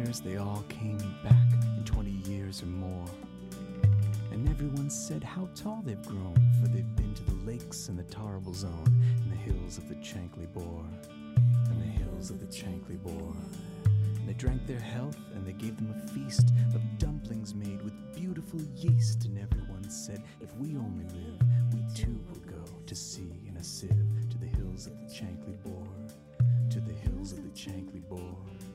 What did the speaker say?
They all came back in 20 years or more. And everyone said how tall they've grown, for they've been to the lakes and the Tarable Zone, and the hills of the Chankly Bore, and the hills of the Chankly Bore. And they drank their health, and they gave them a feast of dumplings made with beautiful yeast. And everyone said, if we only live, we too will go to sea in a sieve, to the hills of the Chankly Bore, to the hills of the Chankly Bore.